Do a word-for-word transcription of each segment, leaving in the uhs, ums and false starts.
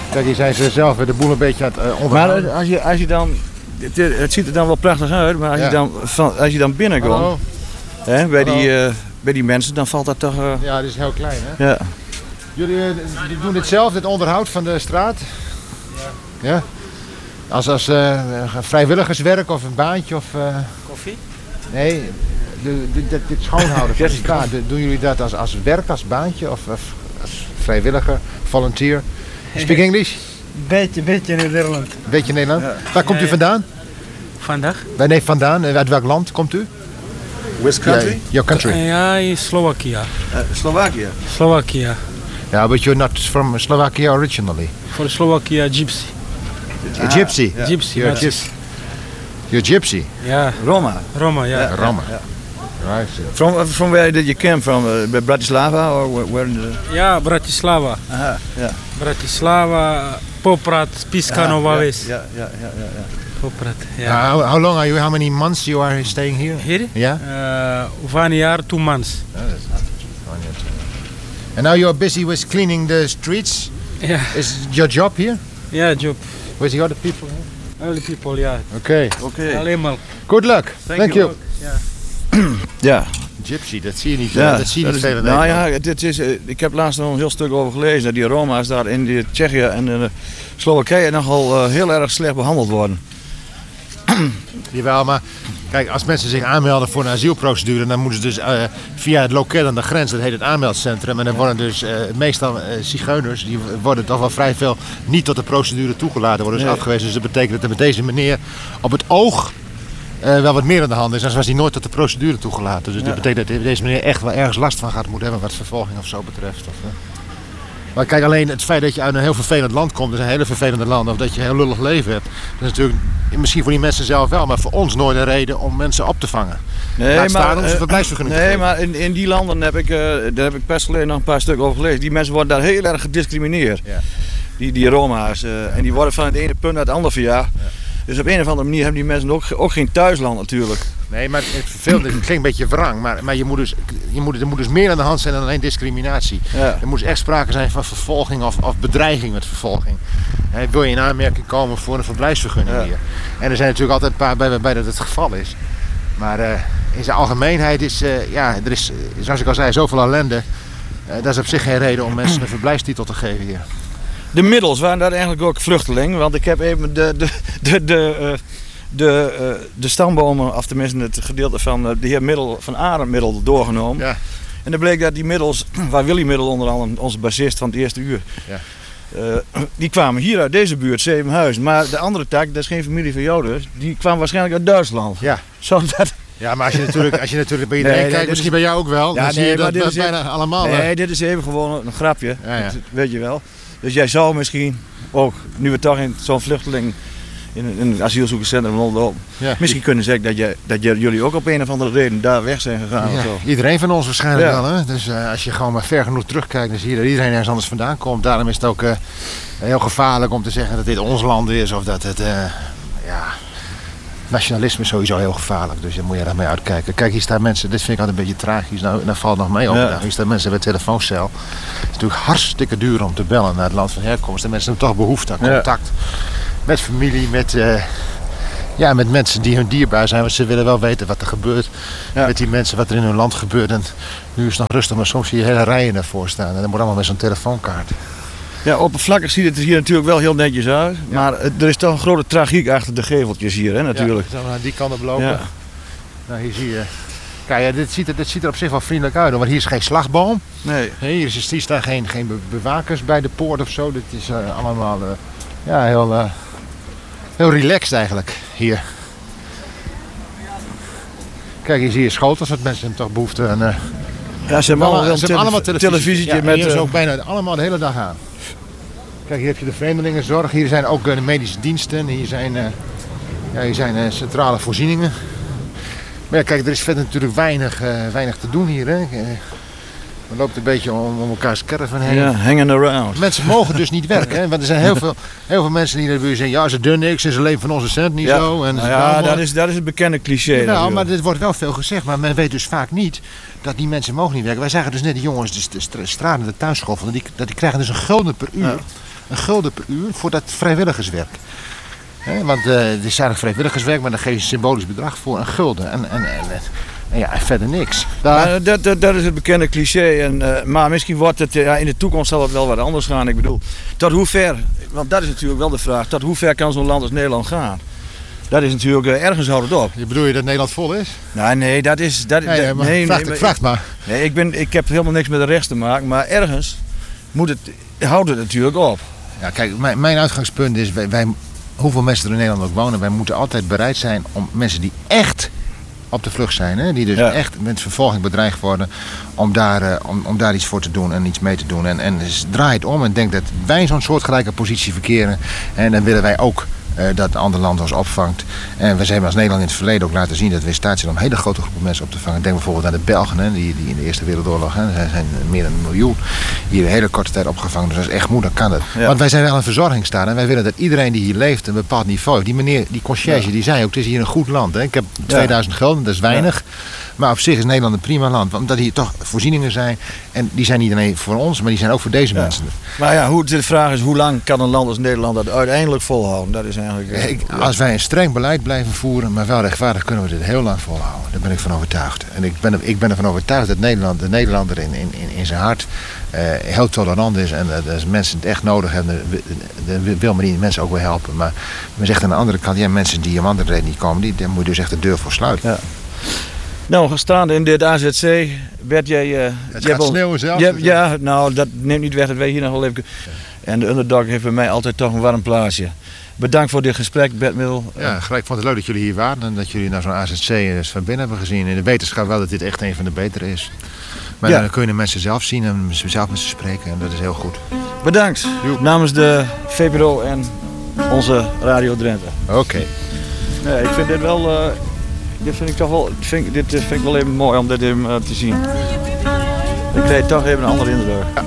Kijk, hier zijn ze zelf de boel een beetje aan het uh, onderhouden. Maar als je, als je dan, het, het ziet er dan wel prachtig uit, maar als, ja. je, dan, van, als je dan binnenkomt hè, bij, die, uh, bij die mensen, dan valt dat toch... Uh... Ja, dit is heel klein, hè? Ja. Jullie uh, doen dit zelf, dit onderhoud van de straat? Ja. Ja? Als, als uh, vrijwilligerswerk of een baantje of... Uh... Koffie? Nee, de, de, de, dit schoonhouden van de straat. Doen jullie dat als, als werk, als baantje of, of als vrijwilliger, volunteer? Speak English? Beetje, beetje Nederland. Beetje Nederland? Ja. Waar komt ja, u vandaan? Vandaag? Nee, vandaan. Uit welk land komt u? Which country? Yeah, your country? Ja, in Slovakia. Uh, Slovakia. Slovakia. Yeah, but you're not from Slovakia originally. For Slovakia, gypsy. Ah, gypsy? Yeah. Gypsy. You're, gypsy. You're gypsy? Yeah. Roma? Roma, yeah. yeah. Roma. Yeah. Right. From, uh, from where did you come from? Uh, Bratislava or where? where the... Yeah, Bratislava. Aha, yeah. Bratislava, Poprad, Spišská Nová Ves. Yeah, yeah, yeah, yeah, yeah. Poprad, yeah. Uh, how, how long are you, how many months you are staying here? Here? Yeah? Uh, one year, two months. Oh, that's one year, two months. And now you're busy with cleaning the streets? Yeah. Is your job here? Yeah, job. With the other people here? Only people, yeah. Okay. Okay. Helemaal. Good luck. Thank, Thank you. you. Yeah. Ja. Gypsy, dat zie je niet, Ja, dat zie je dat niet is, veel in nou Nederland. ja, dit is, ik heb laatst nog een heel stuk over gelezen dat die Roma's daar in die Tsjechië en in de Slowakije nogal uh, heel erg slecht behandeld worden. Jawel, maar kijk, als mensen zich aanmelden voor een asielprocedure, dan moeten ze dus uh, via het loket aan de grens, dat heet het aanmeldcentrum, en dan worden dus uh, meestal uh, zigeuners, die worden toch wel vrij veel niet tot de procedure toegelaten, worden dus nee. afgewezen. Dus dat betekent dat er met deze meneer op het oog uh, wel wat meer aan de hand is, anders was hij nooit tot de procedure toegelaten. Dus ja. dat betekent dat deze meneer echt wel ergens last van gaat moeten hebben wat vervolging of zo betreft. Of, uh. Maar kijk, alleen het feit dat je uit een heel vervelend land komt, dus een hele vervelende land, of dat je een heel lullig leven hebt, dat is natuurlijk misschien voor die mensen zelf wel, maar voor ons nooit een reden om mensen op te vangen. Nee, Laat staan maar, onze verblijfsvergunning nee, te geven. maar in, in die landen heb ik, uh, daar heb ik best geleden nog een paar stukken over gelezen. Die mensen worden daar heel erg gediscrimineerd. Ja. Die, die Roma's. Uh, en die worden van het ene punt naar het andere verjaagd. Ja. Dus op een of andere manier hebben die mensen ook, ook geen thuisland natuurlijk. Nee, maar het vervelende, het klinkt een beetje wrang, maar, maar je moet dus, je moet, er moet dus meer aan de hand zijn dan alleen discriminatie. Ja. Er moet echt sprake zijn van vervolging of, of bedreiging met vervolging. He, wil je in aanmerking komen voor een verblijfsvergunning ja. hier? En er zijn natuurlijk altijd een paar bij waarbij dat het geval is. Maar uh, in zijn algemeenheid is, uh, ja, er is, zoals ik al zei, zoveel ellende. Uh, dat is op zich geen reden om mensen een verblijfstitel te geven hier. De middels waren daar eigenlijk ook vluchtelingen, want ik heb even de, de, de, de, uh, de, uh, de stambomen, of tenminste het gedeelte van uh, de heer Middel, van Arend doorgenomen. Ja. En dan bleek dat die middels, waar Willy Middel onder andere, onze bassist van het eerste uur, ja. uh, die kwamen hier uit deze buurt, Zevenhuizen. Maar de andere tak, dat is geen familie van jou dus, die kwam waarschijnlijk uit Duitsland. Ja. Zo dat... Ja, maar als je natuurlijk, als je natuurlijk bij iedereen nee, kijkt, nee, misschien is... bij jou ook wel, ja, dan nee, zie je dat dit is bijna even... allemaal. Nee, dit is even gewoon een grapje, ja, ja. Dat weet je wel. Dus jij zou misschien ook, nu we toch in zo'n vluchteling in, in het asielzoekerscentrum lopen, ja. misschien kunnen zeggen dat, je, dat je, jullie ook op een of andere reden daar weg zijn gegaan. Ja, of zo. Iedereen van ons waarschijnlijk ja. wel. Hè? Dus uh, als je gewoon maar ver genoeg terugkijkt, dan zie je dat iedereen ergens anders vandaan komt. Daarom is het ook uh, heel gevaarlijk om te zeggen dat dit ons land is of dat het... Uh, ja, nationalisme is sowieso heel gevaarlijk, dus daar moet je daarmee uitkijken. Kijk, hier staan mensen, dit vind ik altijd een beetje tragisch, nou, nou valt nog mee op. Ja. Hier staan mensen bij de telefooncel. Het is natuurlijk hartstikke duur om te bellen naar het land van herkomst. En mensen hebben toch behoefte aan contact ja. met familie, met, uh, ja, met mensen die hun dierbaar zijn. Want ze willen wel weten wat er gebeurt ja. met die mensen, wat er in hun land gebeurt. En nu is het nog rustig, maar soms zie je hele rijen ervoor staan. En dat moet allemaal met zo'n telefoonkaart. Ja, oppervlakkig ziet het er hier natuurlijk wel heel netjes uit. Ja. Maar er is toch een grote tragiek achter de geveltjes hier, hè, natuurlijk. Ja, zo aan die kant op lopen. Ja. Nou, hier zie je... Kijk, ja, dit, ziet er, dit ziet er op zich wel vriendelijk uit, want hier is geen slagboom. Nee. Hier, is, hier staan geen, geen bewakers bij de poort of zo. Dit is uh, allemaal uh, ja, heel, uh, heel relaxed eigenlijk, hier. Kijk, hier zie je schotels, want mensen hebben toch behoefte aan... Uh, ja, ze hebben allemaal, ze hebben tele allemaal televisie. televisietje Ja, met... hier is uh, ook bijna allemaal de hele dag aan. Kijk, hier heb je de vreemdelingenzorg. Hier zijn ook uh, de medische diensten. Hier zijn, uh, ja, hier zijn uh, centrale voorzieningen. Maar ja, kijk, er is verder natuurlijk weinig, uh, weinig te doen hier. Hè. We loopt een beetje om, om elkaars caravan heen. Ja, hanging around. Mensen mogen dus niet werken. Hè? Want er zijn heel veel, heel veel mensen die in de buurt zeggen... ja, ze doen niks en ze leven van onze cent niet ja. zo. En nou ja, dat is, dat is het bekende cliché. Ja, nou, maar er wordt wel veel gezegd. Maar men weet dus vaak niet dat die mensen mogen niet werken. Wij zagen dus net die jongens, de, de, de straten, de tuinschoffelen... Die, dat die krijgen dus een gulden per uur... Ja. een gulden per uur voor dat vrijwilligerswerk. He, want uh, het is eigenlijk vrijwilligerswerk, maar daar geef je een symbolisch bedrag voor, een gulden. En, en, en, en ja, verder niks. Daar... Maar dat, dat, dat is het bekende cliché. En, uh, maar misschien wordt het, ja, in de toekomst zal het wel wat anders gaan. Ik bedoel, tot hoe ver, want dat is natuurlijk wel de vraag, tot hoe ver kan zo'n land als Nederland gaan? Dat is natuurlijk, uh, ergens houdt het op. Je bedoel je dat Nederland vol is? Nou, nee, dat is... Dat, nee, dat, maar nee, vraag, nee, maar, vraag maar. Nee, ik, ben, ik heb helemaal niks met de rechts te maken, maar ergens moet het, houdt het natuurlijk op. Ja, kijk, mijn, mijn uitgangspunt is, wij, wij, hoeveel mensen er in Nederland ook wonen, wij moeten altijd bereid zijn om mensen die echt op de vlucht zijn, hè, die dus ja. echt met vervolging bedreigd worden, om daar, uh, om, om daar iets voor te doen en iets mee te doen. En, en dus draai het om en denk dat wij in zo'n soortgelijke positie verkeren. En dan willen wij ook uh, dat een ander land ons opvangt. En we hebben als Nederland in het verleden ook laten zien dat we in staat zijn om hele grote groepen mensen op te vangen. Denk bijvoorbeeld aan de Belgen, hè, die, die in de Eerste Wereldoorlog, hè, er zijn meer dan een miljoen, hier in hele korte tijd opgevangen. Dus als echt moet, dan kan het. Ja. Want wij zijn wel een verzorgingsstaat en wij willen dat iedereen die hier leeft een bepaald niveau heeft. Die meneer, die conciërge, ja. die zei ook, het is hier een goed land. Hè. Ik heb tweeduizend ja. gulden, dat is weinig. Ja. Maar op zich is Nederland een prima land. Omdat hier toch voorzieningen zijn. En die zijn niet alleen voor ons, maar die zijn ook voor deze ja. mensen. Maar ja, hoe, de vraag is, hoe lang kan een land als Nederland dat uiteindelijk volhouden? Dat is eigenlijk... Uh, ik, als wij een streng beleid blijven voeren, maar wel rechtvaardig, kunnen we dit heel lang volhouden. Daar ben ik van overtuigd. En ik ben, ik ben ervan overtuigd dat Nederland, de Nederlander in, in, in zijn hart uh, heel tolerant is. En uh, als mensen het echt nodig hebben, dan wil men die mensen ook wel helpen. Maar men zegt aan de andere kant, ja, mensen die om andere reden niet komen, die, daar moet je dus echt de deur voor sluiten. Ja. Nou, staande in dit A Z C werd jij... Uh, het gaat sneeuwen zelf. Je, ja, nou, dat neemt niet weg dat wij hier nog wel even... En de Underdog heeft bij mij altijd toch een warm plaatsje. Bedankt voor dit gesprek, Bert Middel. Ja, gelijk vond het leuk dat jullie hier waren en dat jullie naar zo'n A Z C dus van binnen hebben gezien. In de wetenschap wel dat dit echt een van de betere is. Maar ja. dan kun je de mensen zelf zien en zelf met ze spreken en dat is heel goed. Bedankt. Joep. Namens de V P R O en onze Radio Drenthe. Oké. Okay. Nee, ik vind dit wel... Uh, Dit vind ik toch wel, vind, dit vind ik wel even mooi om dit even uh, te zien. Ik kreeg toch even een andere indruk. Ja.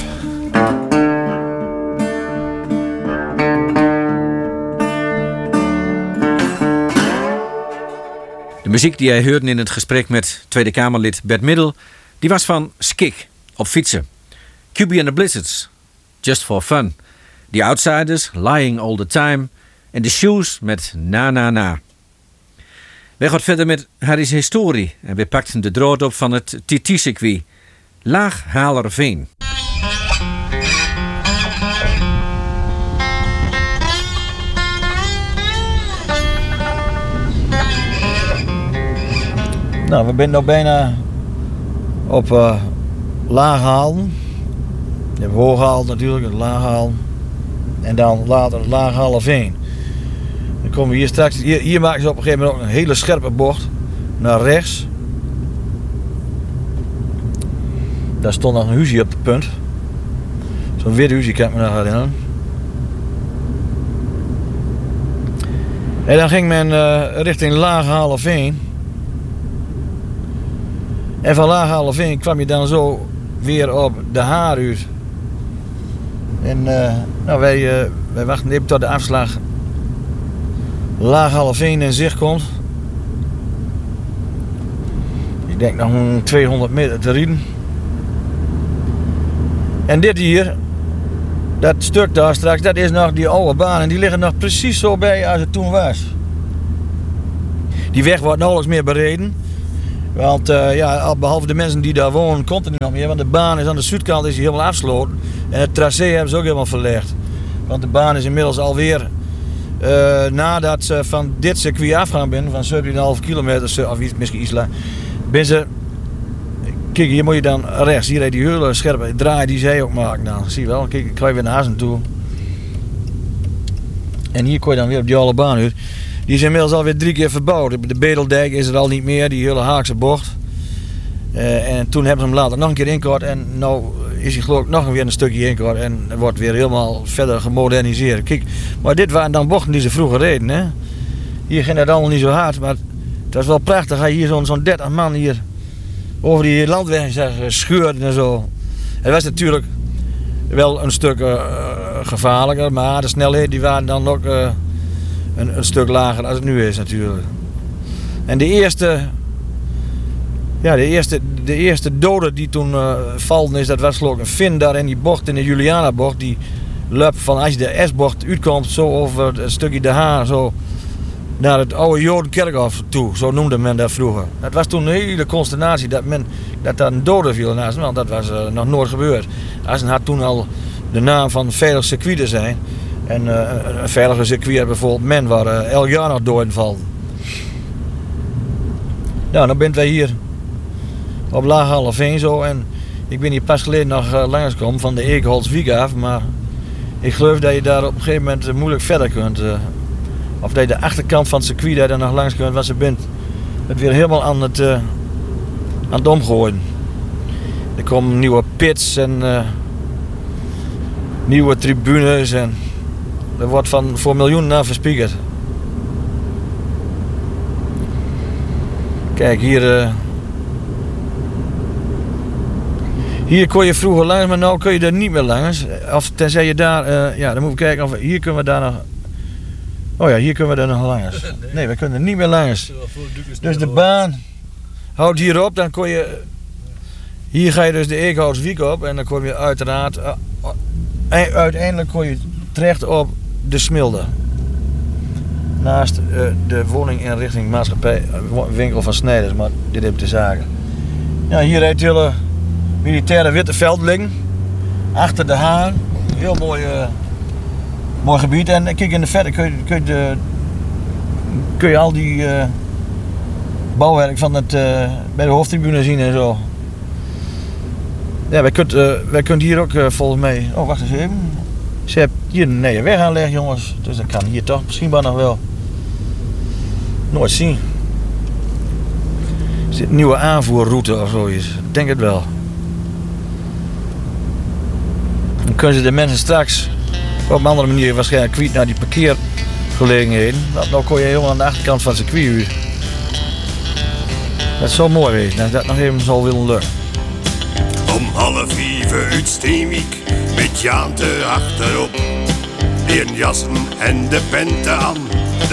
De muziek die jij hoorde in het gesprek met Tweede Kamerlid Bert Middel, die was van Skik op fietsen. Q B and the Blizzards, Just for Fun. The Outsiders, Lying All the Time. En The Shoes met Na Na Na. We gaan verder met Harry's historie en we pakten de draad op van het T T-circuit. Laaghalerveen. Nou, we zijn nu bijna op uh, Laaghalen. Je hebt Hooghalen natuurlijk, het Laaghalen. En dan later Laaghalerveen. Dan komen we hier straks, hier, hier maken ze op een gegeven moment ook een hele scherpe bocht naar rechts. Daar stond nog een huisje op het punt. Zo'n wit huisje, kan ik me nog herinneren. En dan ging men uh, richting Laaghalerveen. En van Laaghalerveen kwam je dan zo weer op de Haaruut. En uh, nou, wij, uh, wij wachten even tot de afslag Laaghalerveen in zicht komt. Ik denk nog een tweehonderd meter te rijden. En dit hier, dat stuk daar straks, dat is nog die oude baan. En die liggen nog precies zo bij als het toen was. Die weg wordt nauwelijks meer bereden. Want uh, ja, behalve de mensen die daar wonen, komt er niet nog meer. Want de baan is aan de zuidkant is helemaal afgesloten. En het tracé hebben ze ook helemaal verlegd. Want de baan is inmiddels alweer... Uh, nadat ze van dit circuit afgaan ben, van zeventien komma vijf kilometer, of iets, misschien iets langer, ben ze... Kijk, hier moet je dan rechts, hier heb je die hele scherpe draai die zij ook maken dan. Zie je wel, kijk, ik ga weer naar Hazen toe. En hier kon je dan weer op die oude baan uit. Die is inmiddels alweer drie keer verbouwd. De Bedeldijk is er al niet meer, die hele Haakse bocht. Uh, en toen hebben ze hem later nog een keer inkort en nou is hij geloof ik nog weer een stukje inkort en wordt weer helemaal verder gemoderniseerd. Kijk, maar dit waren dan bochten die ze vroeger reden. Hè? Hier ging het allemaal niet zo hard, maar het was wel prachtig. Hij hier zo'n zo'n dertig man hier over die landweg scheurde en zo. Het was natuurlijk wel een stuk uh, gevaarlijker, maar de snelheden die waren dan ook uh, een, een stuk lager als het nu is natuurlijk. En de eerste... Ja, de eerste, de eerste dode die toen uh, vallen is, dat was geloof ik een Fin daar in die bocht, in de Juliana-bocht. Die lup van als je de S-bocht uitkomt, zo over een stukje de Haan, zo naar het oude Jodenkerkhof toe, zo noemde men dat vroeger. Het was toen een hele consternatie dat men dat daar een dode viel naast, want dat was uh, nog nooit gebeurd. Assen had toen al de naam van veilig circuit zijn. En uh, een veilige circuit had bijvoorbeeld men waar uh, elk jaar nog doden vallen. Nou, dan bent wij hier op Laaghallerveen zo en ik ben hier pas geleden nog uh, langsgekomen van de Eekholtswiek af, maar ik geloof dat je daar op een gegeven moment uh, moeilijk verder kunt. Uh, of dat je de achterkant van het circuit daar nog langs kunt, want ze bent het weer helemaal aan het, uh, aan het omgooien. Er komen nieuwe pits en uh, nieuwe tribunes en er wordt van voor miljoenen aan verspiekerd. Kijk, hier, uh, hier kon je vroeger langs, maar nu kun je er niet meer langs. Of tenzij je daar, uh, ja, dan moeten we kijken of we, hier kunnen we daar nog. Oh ja, hier kunnen we er nog langs. Nee, we kunnen er niet meer langs. Dus de baan houdt hier op, dan kon je. Hier ga je dus de Eekholtswiek op en dan kom je uiteraard. Uh, uh, uiteindelijk kom je terecht op de Smilde. Naast uh, de woninginrichting maatschappij, uh, winkel van Snijders, maar dit heb ik te zaken. Ja, hier rijdt het hele militaire witte veld liggen. Achter de Haan. Heel mooi, uh, mooi gebied. En kijk in de verte kun je, kun je, de, kun je al die uh, bouwwerk van het, uh, bij de hoofdtribune zien en zo. Ja, wij kunnen uh, wij kunt hier ook uh, volgens mij. Oh, wacht eens even. Ze hebben hier een nee, weg aanleggen, jongens. Dus dat kan hier toch misschien wel nog wel. Nooit zien. Is dit een nieuwe aanvoerroute of zoiets? Ik denk het wel. Dan kunnen ze de mensen straks op een andere manier waarschijnlijk kwijt naar die parkeergelegenheden. Want dan kon je helemaal aan de achterkant van het circuit uit. Dat is zo mooi wezen, dat ik dat nog even zal willen lukken. Om half vijf uit Steenwijk met Jaante achterop. Die jassen en de penten aan.